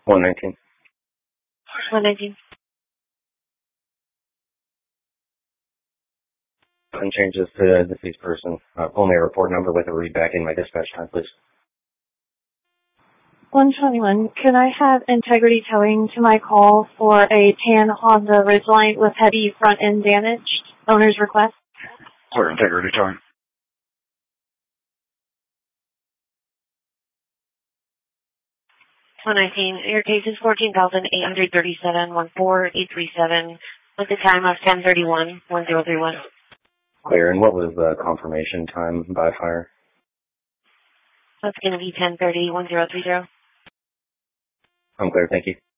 119. 119. And changes to the deceased person. Only a report number with a read back in my dispatch time, please. 121. Can I have Integrity Towing to my call for a tan Honda Ridgeline with heavy front end damage? Owner's request. For Integrity Towing. 119. Your case is 14,837-14837 with a time of 10:31-1031. Clear. And what was the confirmation time by fire? That's going to be 10:30-1030. I'm clear. Thank you.